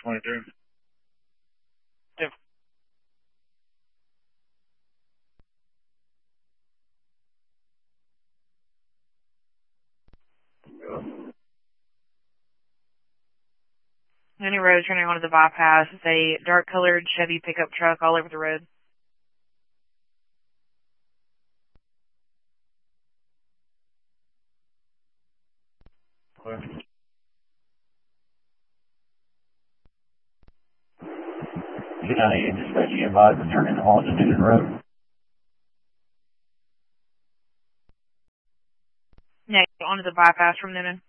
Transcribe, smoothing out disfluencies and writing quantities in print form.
23. Yep. Any road turning onto the bypass. It's a dark-colored Chevy pickup truck all over the road. Clear. County dispatch advised to turn into Austin Newton Road. Next, onto the bypass from Newman.